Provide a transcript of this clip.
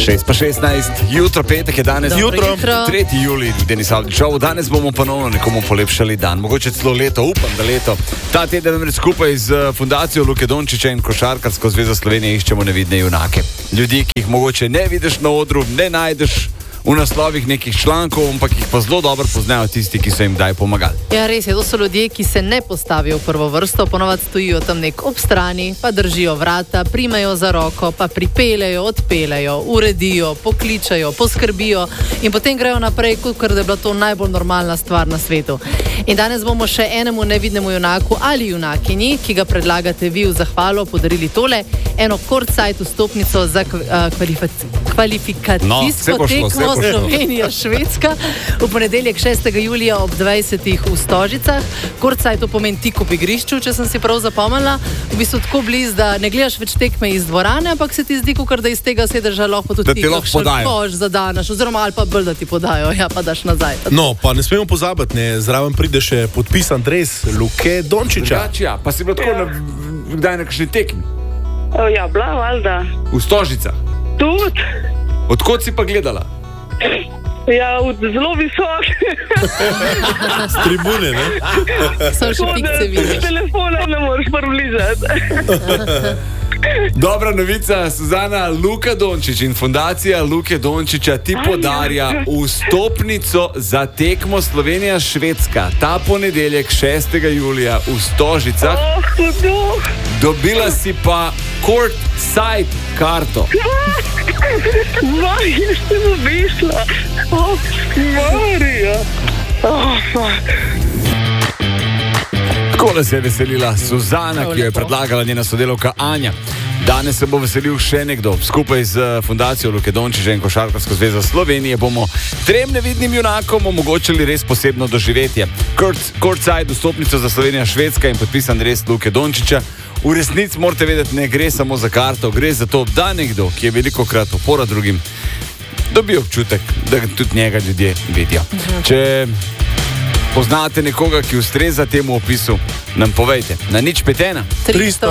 6:16, jutro petek je danes. Jutro. 3. julij, Denis Avdićov. Danes bomo ponovno nekomu polepšali dan. Mogoče celo leto, upam, da leto. Ta teden namreč skupaj z Fundacijo Luke Dončića in Košarkarsko zvezo Slovenije iščemo nevidne junake. Ljudi, ki jih mogoče ne vidiš na odru, ne najdeš v naslovih nekih člankov, ampak jih pa zelo dobro poznajo tisti, ki so jim kdaj pomagali. Ja, res je, to so ljudje, ki se ne postavijo v prvo vrsto, ponovadi stojijo tam nek ob strani, pa držijo vrata, primajo za roko, pa pripeljejo, odpeljejo, uredijo, pokličajo, poskrbijo in potem grejo naprej, kot da je bila to najbolj normalna stvar na svetu. In danes bomo še enemu nevidnemu junaku ali junakinji, ki ga predlagate vi v zahvalo, podarili tole, eno courtside vstopnico za kvalifikacijsko tekmo Slovenija-Švedska v ponedeljek 6. julija ob 20. v Stožicah. Courtside to pomeni tik ob igrišču, če sem si prav zapomnila. V bistvu tako blizu, da ne gledaš več tekme iz dvorane, ampak se ti zdi, kot da iz tega sedeža lahko tudi ti koš zadanaš, oziroma ali pa bolj, da ti podajo, ja, pa daš nazaj. No, pa ne smemo pozabiti, ne, zraven pride še podpisan dres Luke Dončića. Ja, pa si bilo tako kdaj na kakšni tekmi? Ja, bila, valjda. V Stožicah? Tudi. Odkot si pa gledala? Ja, zelo visok. Z tribune, ne? Samo še pikce vidiš. Telefona ne moreš približati. Dobra novica, Suzana, Luka Dončić in Fundacija Luke Dončića ti podarja vstopnico za tekmo Slovenija-Švedska. Ta ponedeljek 6. julija v Stožicah. Dobila si pa courtside karto. Marija, ste mu višla. Marija. Takole se je veselila Suzana, ki jo je predlagala njena sodelavka Anja. Danes se bo veselil še nekdo. Skupaj z Fundacijo Luke Dončića in Košarkarsko zvezo Slovenije bomo 3 nevidnim junakom omogočili res posebno doživetje. Courtside vstopnico za Slovenija-Švedska in podpisan dres Luke Dončića. V resnici morate vedeti, ne gre samo za karto, gre za to, da nekdo, ki je velikokrat opora drugim, dobi občutek, da tudi njega ljudje vidijo. Če poznate nekoga, ki ustreza temu opisu, nam povejte. Na 051 300